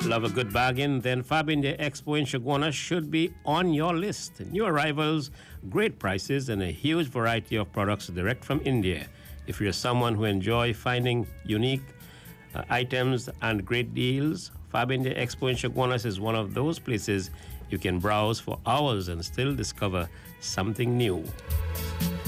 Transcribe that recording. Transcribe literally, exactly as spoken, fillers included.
Love a good bargain? Then Fab India Expo in Chaguanas should be on your list. New arrivals, great prices, and a huge variety of products direct from India. If you're someone who enjoys finding unique uh, items and great deals, Fab India Expo in Chaguanas is one of those places you can browse for hours and still discover something new.